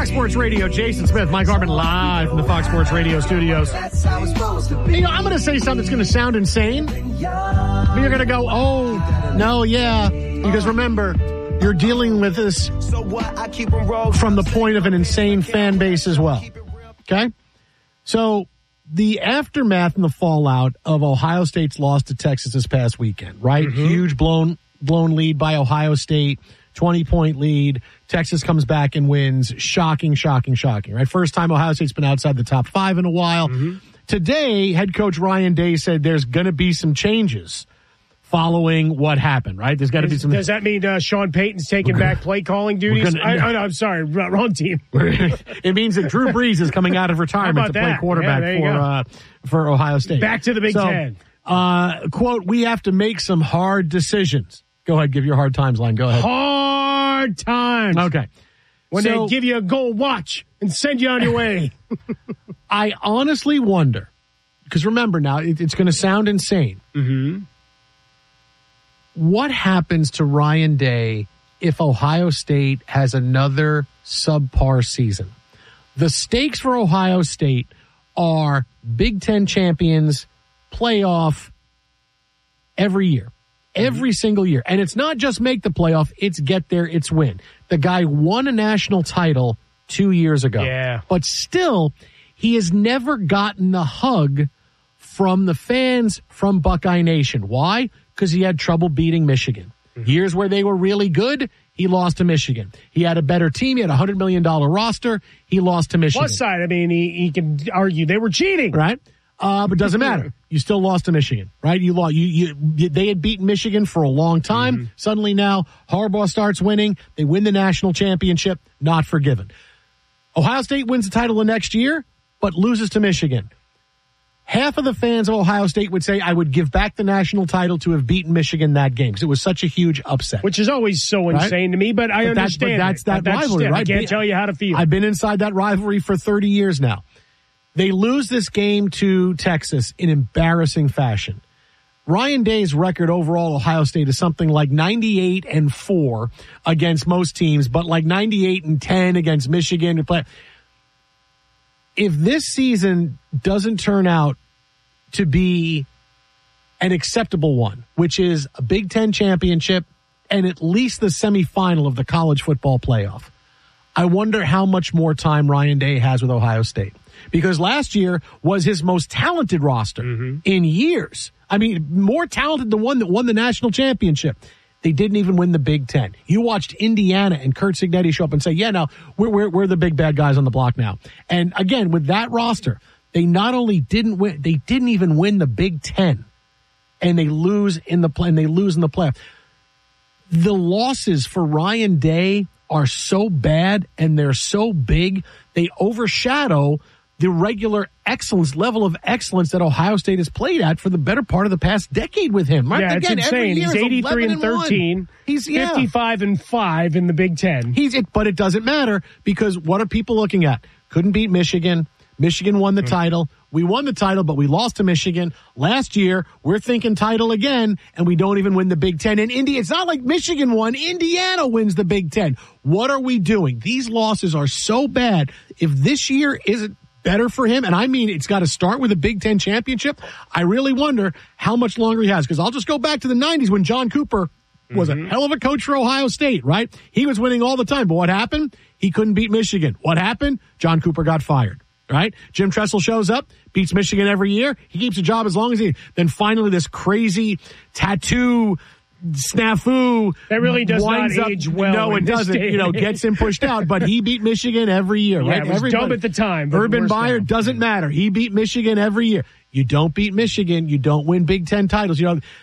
Fox Sports Radio, Jason Smith, Mike Harmon, live from the Fox Sports Radio studios. I'm going to say something that's going to sound insane. But you're going to go, oh, no, yeah. Because remember, you're dealing with this from the point of an insane fan base as well. Okay? So the aftermath and the fallout of Ohio State's loss to Texas this past weekend, right? Mm-hmm. Huge blown lead by Ohio State, 20-point lead. Texas comes back and wins. Shocking, right? First time Ohio State's been outside the top 5 in a while. Mm-hmm. Today, head coach Ryan Day said there's going to be some changes following what happened, right? There's got to be some. Does that mean Sean Payton's taking back play calling duties? I'm sorry, wrong team. It means that Drew Brees is coming out of retirement to play quarterback for Ohio State. Back to the Big Ten. Quote, we have to make some hard decisions. Go ahead, give your hard times line. Go ahead. Hard times. Okay. When they give you a gold watch and send you on your way. I honestly wonder, because remember now, it's going to sound insane. Mm-hmm. What happens to Ryan Day if Ohio State has another subpar season? The stakes for Ohio State are Big Ten champions, playoff every year. Every single year. And it's not just make the playoff, it's get there, it's win. The guy won a national title 2 years ago. Yeah. But still, he has never gotten the hug from the fans from Buckeye Nation. Why? Because he had trouble beating Michigan. Mm-hmm. Years where they were really good, he lost to Michigan. He had a better team. He had a $100 million roster. He lost to Michigan. Plus side, I mean, he can argue they were cheating. Right? But it doesn't matter. You still lost to Michigan, right? You lost. They had beaten Michigan for a long time. Mm-hmm. Suddenly now, Harbaugh starts winning. They win the national championship. Not forgiven. Ohio State wins the title the next year, but loses to Michigan. Half of the fans of Ohio State would say, I would give back the national title to have beaten Michigan that game because it was such a huge upset. Which is always so insane to me, but I understand. That's that rivalry, right? I can't tell you how to feel. I've been inside that rivalry for 30 years now. They lose this game to Texas in embarrassing fashion. Ryan Day's record overall, Ohio State, is something like 98-4 against most teams, but like 98-10 against Michigan. If this season doesn't turn out to be an acceptable one, which is a Big Ten championship and at least the semifinal of the college football playoff, I wonder how much more time Ryan Day has with Ohio State. Because last year was his most talented roster in years. I mean, more talented than one that won the national championship. They didn't even win the Big Ten. You watched Indiana and Curt Cignetti show up and say, yeah, no, we're the big bad guys on the block now. And again, with that roster, they not only didn't win, they didn't even win the Big Ten. And they lose in the playoff. The losses for Ryan Day are so bad and they're so big, they overshadow the regular level of excellence that Ohio State has played at for the better part of the past decade with him. Right? Yeah, Again, it's insane. He's 83-13. He's 55-5 in the Big Ten. But it doesn't matter because what are people looking at? Couldn't beat Michigan. Michigan won the title. We won the title, but we lost to Michigan. Last year, we're thinking title again, and we don't even win the Big Ten. And it's not like Michigan won. Indiana wins the Big Ten. What are we doing? These losses are so bad. If this year isn't better for him, and I mean it's got to start with a Big Ten championship, I really wonder how much longer he has. Because I'll just go back to the 90s when John Cooper was a hell of a coach for Ohio State, right? He was winning all the time. But what happened? He couldn't beat Michigan. What happened? John Cooper got fired. Right? Jim Tressel shows up, beats Michigan every year. He keeps a job as long as then finally this crazy tattoo snafu that really does not age well. No, it doesn't. Gets him pushed out. But he beat Michigan every year. Yeah, right? It was dumb at the time. Urban Meyer doesn't matter. He beat Michigan every year. You don't beat Michigan, you don't win Big Ten titles.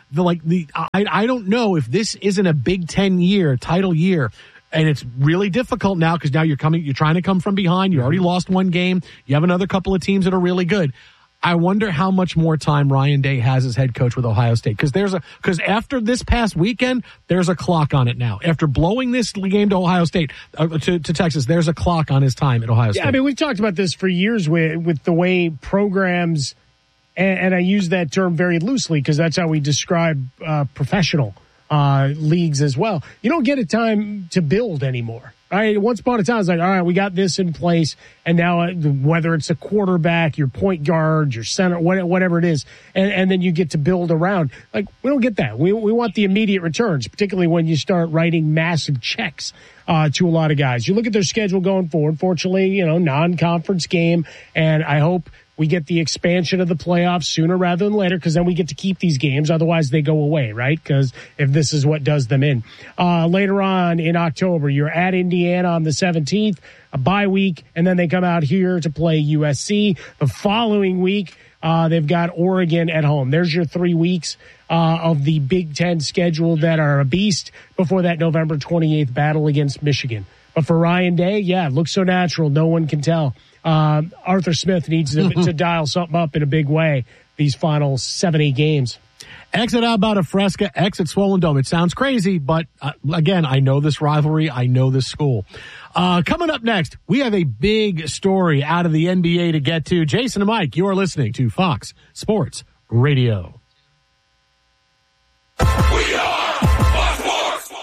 I don't know if this isn't a Big Ten title year. And it's really difficult now because now you're trying to come from behind. You already lost one game. You have another couple of teams that are really good. I wonder how much more time Ryan Day has as head coach with Ohio State. Because after this past weekend, there's a clock on it now. After blowing this game to Ohio State, to Texas, there's a clock on his time at Ohio State. Yeah, I mean, we've talked about this for years with the way programs, and I use that term very loosely because that's how we describe professional leagues as well. You don't get a time to build anymore. All right, once upon a time, it's like, all right, we got this in place, and now whether it's a quarterback, your point guard, your center, whatever it is, and then you get to build around. Like, we don't get that. We want the immediate returns, particularly when you start writing massive checks to a lot of guys. You look at their schedule going forward. Fortunately, non-conference game, and I hope we get the expansion of the playoffs sooner rather than later, because then we get to keep these games. Otherwise, they go away, right? Because if this is what does them in. Later on in October, you're at Indiana on the 17th, a bye week, and then they come out here to play USC. The following week, they've got Oregon at home. There's your 3 weeks of the Big Ten schedule that are a beast before that November 28th battle against Michigan. But for Ryan Day, yeah, it looks so natural. No one can tell. Arthur Smith needs to dial something up in a big way these final 7-8 games. Exit Alberta Fresca, exit Swollen Dome. It sounds crazy, but again, I know this rivalry. I know this school. Coming up next, we have a big story out of the NBA to get to. Jason and Mike, you are listening to Fox Sports Radio. We are Fox Sports.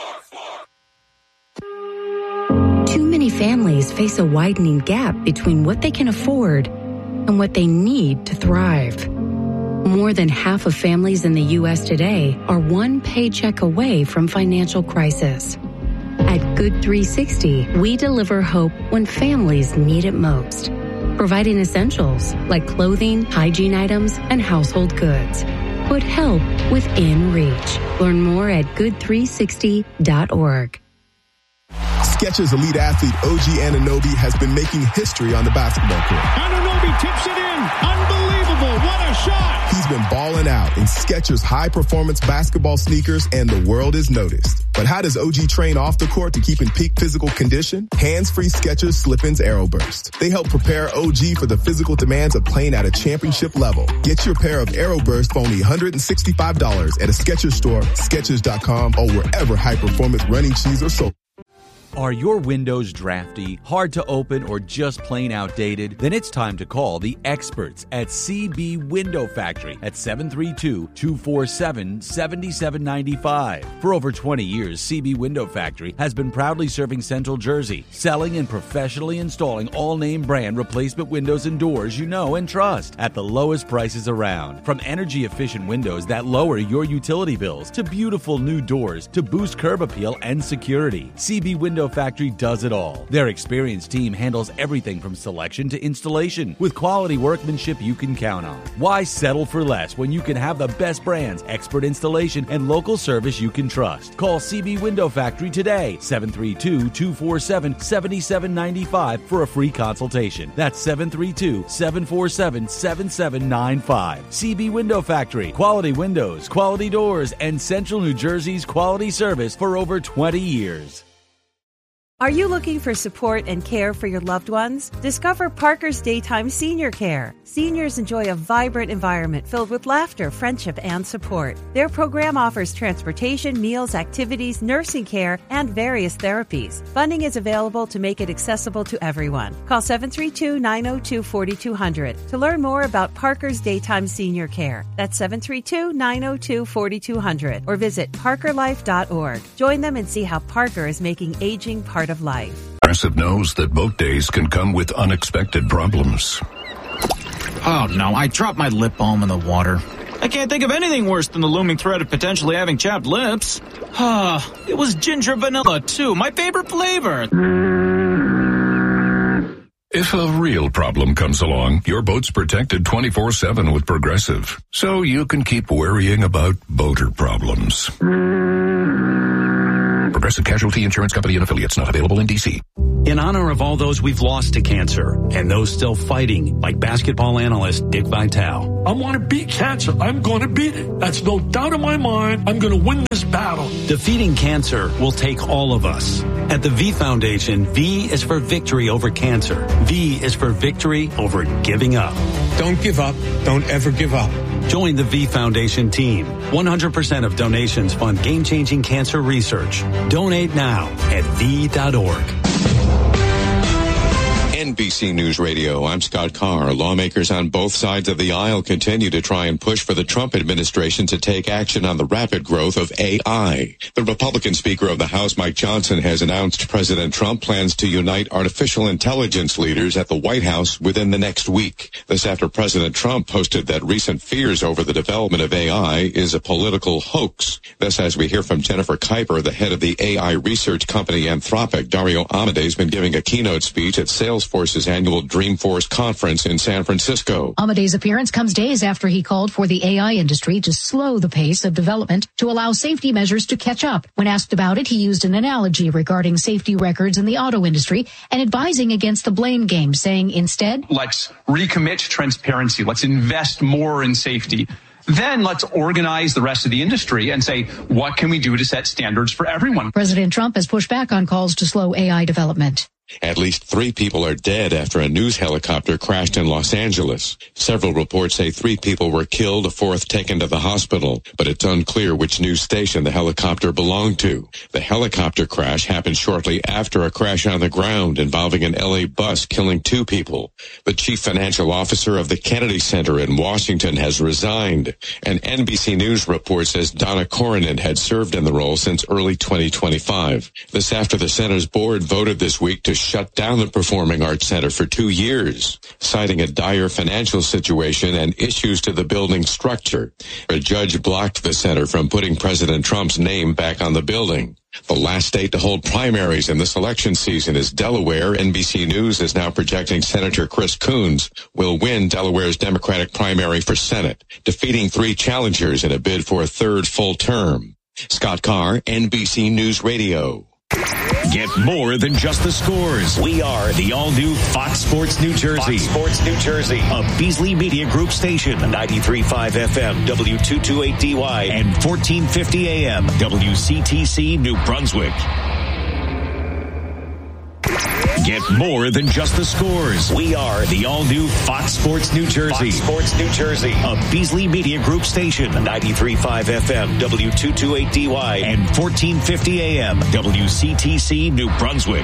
Too many families face a widening gap between what they can afford and what they need to thrive. More than half of families in the U.S. today are one paycheck away from financial crisis. At Good 360, we deliver hope when families need it most, providing essentials like clothing, hygiene items, and household goods. Put help within reach. Learn more at good360.org. Skechers elite athlete OG Anunoby has been making history on the basketball court. Anunoby tips it in. Unbelievable. What a shot. He's been balling out in Skechers high-performance basketball sneakers, and the world has noticed. But how does OG train off the court to keep in peak physical condition? Hands-free Skechers Slip-ins Aeroburst. They help prepare OG for the physical demands of playing at a championship level. Get your pair of Aeroburst for only $165 at a Skechers store, Skechers.com, or wherever high-performance running shoes are sold. Are your windows drafty, hard to open, or just plain outdated? Then it's time to call the experts at CB Window Factory at 732-247-7795. For over 20 years, CB Window Factory has been proudly serving Central Jersey, selling and professionally installing all-name brand replacement windows and doors you know and trust at the lowest prices around. From energy-efficient windows that lower your utility bills to beautiful new doors to boost curb appeal and security, CB Window Factory does it all. Their experienced team handles everything from selection to installation with quality workmanship you can count on. Why settle for less when you can have the best brands, expert installation, and local service you can trust? Call CB Window Factory today, 732-247-7795 for a free consultation. That's 732-747-7795. CB Window Factory. Quality windows, quality doors, and Central New Jersey's quality service for over 20 years. Are you looking for support and care for your loved ones? Discover Parker's Daytime Senior Care. Seniors enjoy a vibrant environment filled with laughter, friendship, and support. Their program offers transportation, meals, activities, nursing care, and various therapies. Funding is available to make it accessible to everyone. Call 732-902-4200 to learn more about Parker's Daytime Senior Care. That's 732-902-4200 or visit parkerlife.org. Join them and see how Parker is making aging part of life. Progressive knows that boat days can come with unexpected problems. Oh no, I dropped my lip balm in the water. I can't think of anything worse than the looming threat of potentially having chapped lips. It was ginger vanilla too, my favorite flavor. If a real problem comes along, your boat's protected 24/7 with Progressive, so you can keep worrying about boater problems. Progressive Casualty Insurance Company and Affiliates, not available in D.C. In honor of all those we've lost to cancer and those still fighting, like basketball analyst Dick Vitale. I want to beat cancer. I'm going to beat it. That's no doubt in my mind. I'm going to win this battle. Defeating cancer will take all of us. At the V Foundation, V is for victory over cancer. V is for victory over giving up. Don't give up. Don't ever give up. Join the V Foundation team. 100% of donations fund game-changing cancer research. Donate now at V.org. NBC News Radio, I'm Scott Carr. Lawmakers on both sides of the aisle continue to try and push for the Trump administration to take action on the rapid growth of AI. The Republican Speaker of the House, Mike Johnson, has announced President Trump plans to unite artificial intelligence leaders at the White House within the next week. This after President Trump posted that recent fears over the development of AI is a political hoax. This as we hear from Jennifer Kuiper, the head of the AI research company Anthropic. Dario Amodei has been giving a keynote speech at Salesforce's annual Dreamforce conference in San Francisco. Amodei's appearance comes days after he called for the AI industry to slow the pace of development to allow safety measures to catch up. When asked about it, he used an analogy regarding safety records in the auto industry and advising against the blame game, saying instead, let's recommit to transparency. Let's invest more in safety. Then let's organize the rest of the industry and say, what can we do to set standards for everyone? President Trump has pushed back on calls to slow AI development. At least 3 people are dead after a news helicopter crashed in Los Angeles. Several reports say 3 people were killed, a 4th taken to the hospital, but it's unclear which news station the helicopter belonged to. The helicopter crash happened shortly after a crash on the ground involving an LA bus killing 2 people. The chief financial officer of the Kennedy Center in Washington has resigned. An NBC News report says Donna Cornyn had served in the role since early 2025. This after the center's board voted this week to shut down the Performing Arts Center for 2 years, citing a dire financial situation and issues to the building structure. A judge blocked the center from putting President Trump's name back on the building. The last state to hold primaries in this election season is Delaware. NBC News is now projecting Senator Chris Coons will win Delaware's Democratic primary for Senate, defeating 3 challengers in a bid for a 3rd full term. Scott Carr, NBC News Radio. Get more than just the scores. We are the all-new Fox Sports New Jersey. Fox Sports New Jersey. A Beasley Media Group station. 93.5 FM, W228DY, and 1450 AM, WCTC, New Brunswick. Get more than just the scores. We are the all-new Fox Sports New Jersey. Fox Sports New Jersey. A Beasley Media Group station. 93.5 FM, W228DY, and 1450 AM, WCTC, New Brunswick.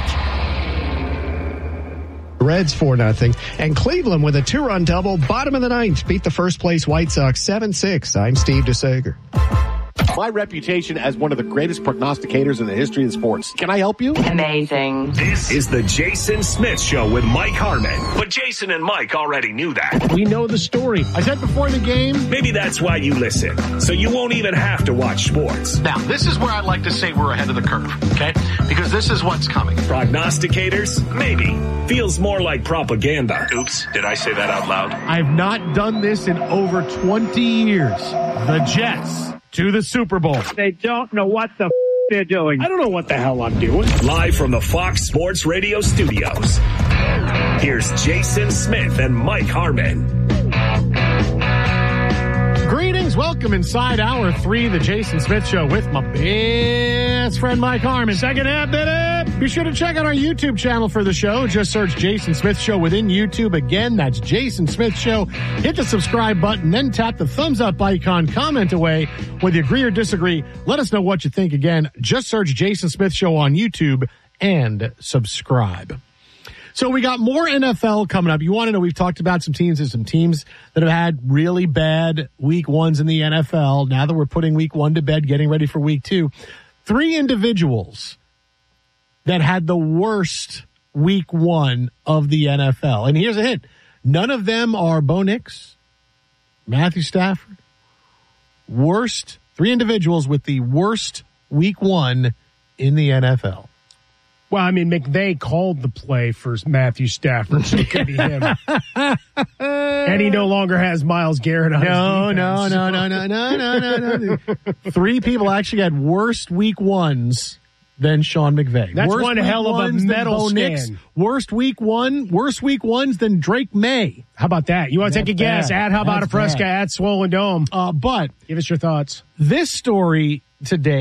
Reds 4-0, and Cleveland with a 2-run double, bottom of the 9th, beat the first-place White Sox 7-6. I'm Steve DeSager. My reputation as one of the greatest prognosticators in the history of sports. Can I help you? Amazing. This is the Jason Smith Show with Mike Harmon. But Jason and Mike already knew that. We know the story. I said before the game. Maybe that's why you listen. So you won't even have to watch sports. Now, this is where I'd like to say we're ahead of the curve, okay? Because this is what's coming. Prognosticators? Maybe. Feels more like propaganda. Oops, did I say that out loud? I've not done this in over 20 years. The Jets to the Super Bowl. They don't know what the they're doing. I don't know what the hell I'm doing. Live from the Fox Sports Radio studios. Here's Jason Smith and Mike Harmon. Greetings. Welcome inside Hour 3, the Jason Smith Show with my best friend Mike Harmon. Second half, baby. Be sure to check out our YouTube channel for the show. Just search Jason Smith Show within YouTube. Again, that's Jason Smith Show. Hit the subscribe button, then tap the thumbs up icon. Comment away. Whether you agree or disagree, let us know what you think. Again, just search Jason Smith Show on YouTube and subscribe. So we got more NFL coming up. You want to know, we've talked about some teams that have had really bad week 1s in the NFL. Now that we're putting week 1 to bed, getting ready for week 2. 3 individuals that had the worst week 1 of the NFL. And here's a hint. None of them are Bo Nix, Matthew Stafford. 3 individuals with the worst week 1 in the NFL. Well, I mean, McVay called the play for Matthew Stafford, so it could be him. And he no longer has Myles Garrett on his defense. No. 3 people actually had worse week 1s than Sean McVay. That's worst one hell of a medal stand. Worst week 1s than Drake May. How about that? You want to take a guess? At How About a Fresca, at Swollen Dome. But give us your thoughts. This story today